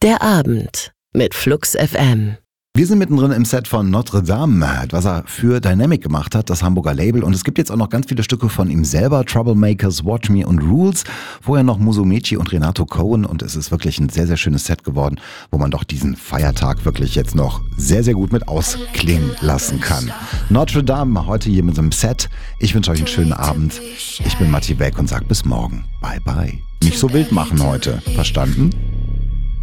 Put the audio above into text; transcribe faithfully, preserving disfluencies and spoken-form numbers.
Der Abend mit Flux F M. Wir sind mittendrin im Set von Notre Dame, was er für Dynamic gemacht hat, das Hamburger Label. Und es gibt jetzt auch noch ganz viele Stücke von ihm selber, Troublemakers, Watch Me und Rules. Vorher noch Musumeci und Renato Cohen. Und es ist wirklich ein sehr, sehr schönes Set geworden, wo man doch diesen Feiertag wirklich jetzt noch sehr, sehr gut mit ausklingen lassen kann. Notre Dame heute hier mit so einem Set. Ich wünsche euch einen schönen Abend. Ich bin Matti Beck und sag bis morgen. Bye, bye. Nicht so wild machen heute. Verstanden?